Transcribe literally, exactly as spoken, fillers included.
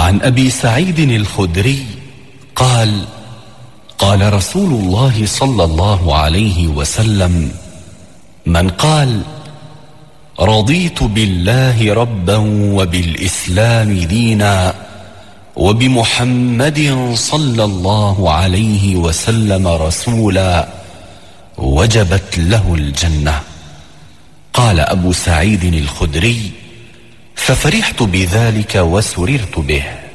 عن أبي سعيد الخدري قال: قال رسول الله صلى الله عليه وسلم: من قال رضيت بالله ربا وبالإسلام دينا وبمحمد صلى الله عليه وسلم رسولا وجبت له الجنة. قال أبو سعيد الخدري: ففرحت بذلك وسررت به.